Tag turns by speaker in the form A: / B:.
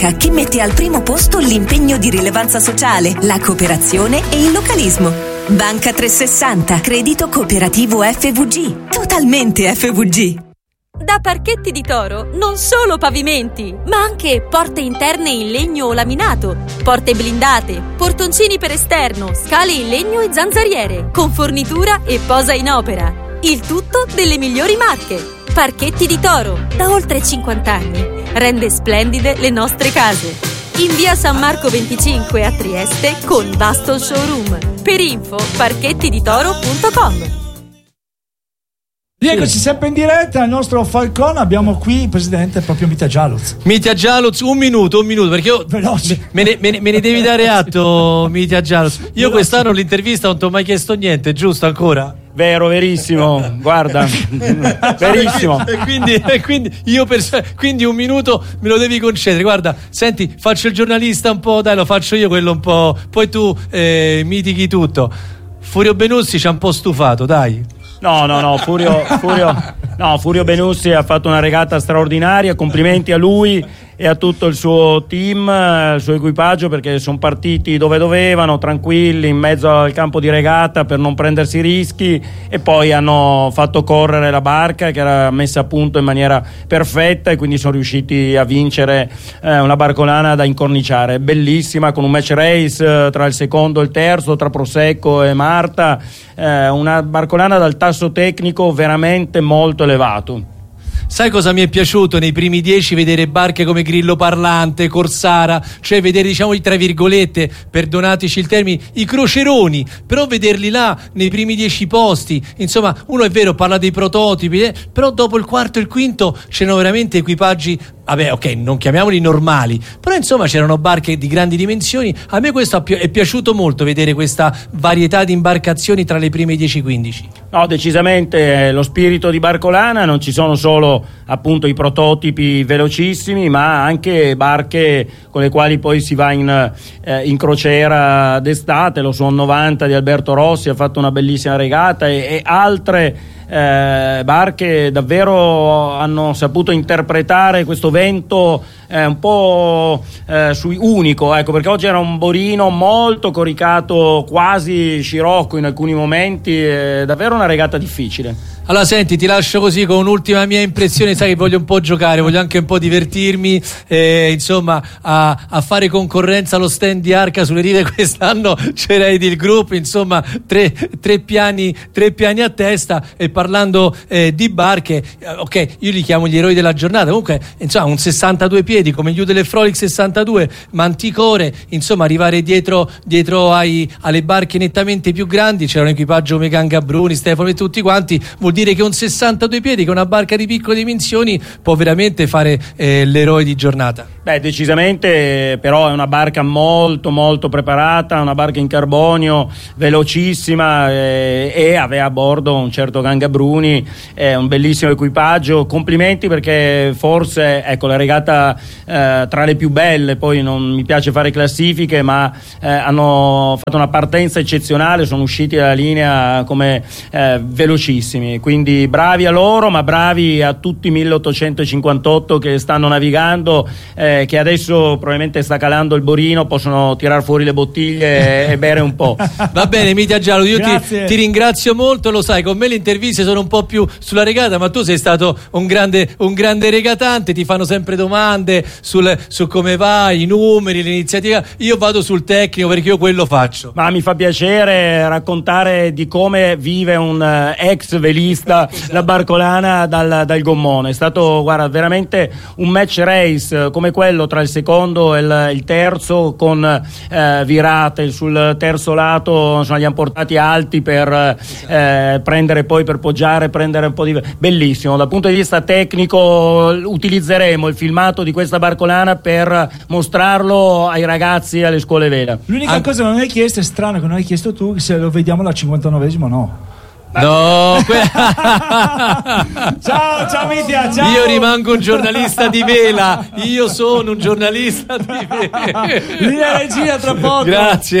A: che mette al primo posto l'impegno di rilevanza sociale, la cooperazione e il localismo. Banca 360, credito cooperativo FVG, totalmente FVG.
B: Da Parchetti di Toro non solo pavimenti, ma anche porte interne in legno o laminato, porte blindate, portoncini per esterno, scale in legno e zanzariere, con fornitura e posa in opera. Il tutto delle migliori marche. Parchetti di Toro, da oltre 50 anni, rende splendide le nostre case. In via San Marco 25 a Trieste con vasto showroom. Per info parchettiditoro.com.
C: Eccoci sempre in diretta al nostro Falcon. Abbiamo qui il presidente proprio Mitja Jaluz.
D: Mitja Jaluz, un minuto perché io me ne devi dare atto, Mitja Jaluz. Io quest'anno l'intervista non ti ho mai chiesto niente, giusto ancora?
E: Vero, verissimo, guarda, verissimo.
D: Quindi un minuto me lo devi concedere. Guarda, senti, faccio il giornalista un po', dai, lo faccio io quello un po', poi tu mitighi tutto. Furio Benussi ci ha un po' stufato, dai.
E: No, Furio Benussi ha fatto una regata straordinaria, complimenti a lui e a tutto il suo team, il suo equipaggio, perché sono partiti dove dovevano, tranquilli, in mezzo al campo di regata per non prendersi rischi, e poi hanno fatto correre la barca che era messa a punto in maniera perfetta, e quindi sono riusciti a vincere una barcolana da incorniciare, bellissima, con un match race tra il secondo e il terzo, tra Prosecco e Marta, una barcolana dal tasso tecnico veramente molto elevato.
D: Sai cosa mi è piaciuto nei primi 10? Vedere barche come Grillo Parlante, Corsara, cioè vedere, diciamo, tra virgolette, perdonateci il termine, i croceroni, però vederli là nei primi 10 posti. Insomma, uno è vero, parla dei prototipi, però dopo il quarto e il quinto c'erano veramente equipaggi, vabbè, ok, non chiamiamoli normali, però insomma c'erano barche di grandi dimensioni. A me questo è piaciuto molto, vedere questa varietà di imbarcazioni tra le prime 10-15.
E: No, decisamente lo spirito di barcolana, non ci sono solo appunto i prototipi velocissimi, ma anche barche con le quali poi si va in crociera d'estate. Lo Swan 90 di Alberto Rossi ha fatto una bellissima regata, e altre barche davvero hanno saputo interpretare questo vento un po' unico, ecco, perché oggi era un borino molto coricato, quasi scirocco in alcuni momenti, davvero una regata difficile.
D: Allora senti, ti lascio così con un'ultima mia impressione. Sai che voglio un po' giocare, voglio anche un po' divertirmi, insomma a fare concorrenza allo stand di Arca sulle rive. Quest'anno c'era il gruppo, insomma tre piani a testa. E parlando di barche, ok, io li chiamo gli eroi della giornata. Comunque, insomma, un 62 piedi come gli Udele Frolic 62, Manticore, insomma, arrivare dietro alle barche nettamente più grandi. C'era un equipaggio come Gangabruni, Stefano e tutti quanti. Vuol dire che un 62 piedi, che una barca di piccole dimensioni, può veramente fare l'eroe di giornata.
E: Beh, decisamente, però è una barca molto molto preparata, una barca in carbonio velocissima, e aveva a bordo un certo Gangabruni, un bellissimo equipaggio. Complimenti, perché forse, ecco, la regata tra le più belle. Poi non mi piace fare classifiche, ma hanno fatto una partenza eccezionale, sono usciti dalla linea come velocissimi, quindi bravi a loro, ma bravi a tutti i 1858 che stanno navigando, che adesso probabilmente sta calando il borino, possono tirar fuori le bottiglie e bere un po'.
D: Va bene, Mitja Jaluz, io ti ringrazio molto. Lo sai, con me le interviste sono un po' più sulla regata, ma tu sei stato un grande regatante, ti fanno sempre domande su come vai, i numeri, l'iniziativa. Io vado sul tecnico, perché io quello faccio.
E: Ma mi fa piacere raccontare di come vive un ex velista la barcolana dal gommone. È stato, guarda, veramente un match race come quello tra il secondo e il terzo, con virate sul terzo lato, insomma, li hanno portati alti per prendere, poi per poggiare, prendere un po' di... Bellissimo. Dal punto di vista tecnico utilizzeremo il filmato di questa barcolana per mostrarlo ai ragazzi alle scuole vela.
C: L'unica cosa che non hai chiesto, è strano che non hai chiesto tu, se lo vediamo al 59esimo, no.
D: No,
C: ciao Mitja, ciao.
D: Io rimango un giornalista di vela. Io sono un giornalista di vela.
C: Linea regia tra poco.
D: Grazie.